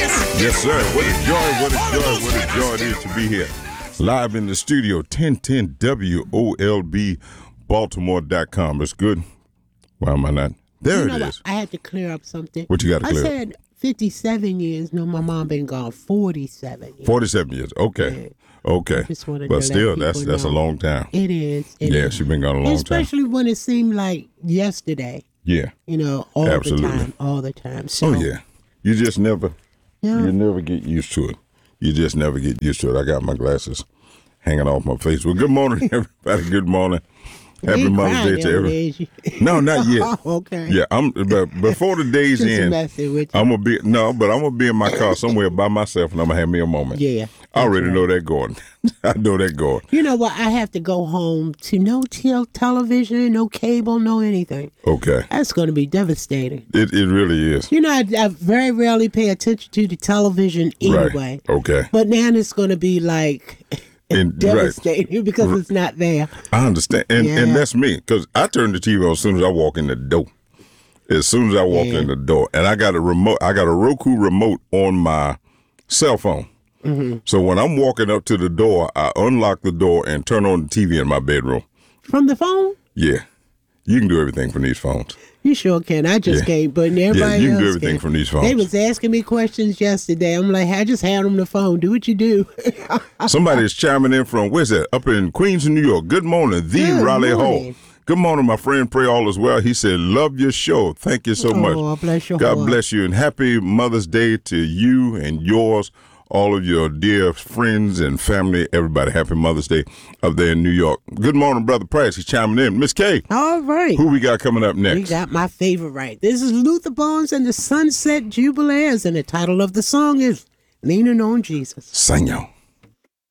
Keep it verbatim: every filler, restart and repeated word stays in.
Yes, sir. What a joy, what a joy, what a joy it is to be here. Live in the studio, ten ten W O L B, Baltimore dot com. It's good. Why am I not? There you it know is. What? I had to clear up something. What you got to clear I up? said fifty-seven years. No, my mom been gone forty-seven years. forty-seven years. Okay. Yeah. Okay. Just wanted but to still, let that's people that's know. a long time. It is. It yeah, is. she's been gone a long Especially time. when it seemed like yesterday. Yeah. You know, all Absolutely. the time, all the time. So, Oh, yeah. You just never, Yeah. you never get used to it. You just never get used to it. I got my glasses hanging off my face. Well, good morning, everybody. Good morning. Happy ain't Mother's crying Day to them everyone. days. No, not yet. Oh, okay. Yeah, I'm. But before the day's Just end, messing with you. I'm gonna be no, but I'm gonna be in my car somewhere by myself, and I'm gonna have me a moment. Yeah, I already that's know right. that going. I know that going. You know what? I have to go home to no tel- television, no cable, no anything. Okay, That's going to be devastating. it it really is. You know, I, I very rarely pay attention to the television anyway. Right. Okay. But now it's going to be like And, right. devastating because it's not there. I understand, and Yeah. and that's me because I turn the T V on as soon as I walk in the door. As soon as I walk Yeah. in the door, and I got a remote. I got a Roku remote on my cell phone. Mm-hmm. So when I'm walking up to the door, I unlock the door and turn on the T V in my bedroom. From the phone? Yeah, you can do everything from these phones. You sure can. I just Yeah. can't, but everybody Yeah, you can else do everything can. from these phones. They was asking me questions yesterday. I'm like, I just had them the phone. Do what you do. Somebody's chiming in from, where's that? Up in Queens, New York. Good morning, the Good Raleigh morning. Hall. Good morning, my friend. Pray all is well. He said, love your show. Thank you so Oh, much. bless your God heart. bless you. And happy Mother's Day to you and yours, all of your dear friends and family. Everybody, happy Mother's Day up there in New York. Good morning, Brother Price. He's chiming in. Miss K, All right. who we got coming up next? We got my favorite right. This is Luther Barnes and the Sunset Jubilees, and the title of the song is Leaning on Jesus. Sing y'all.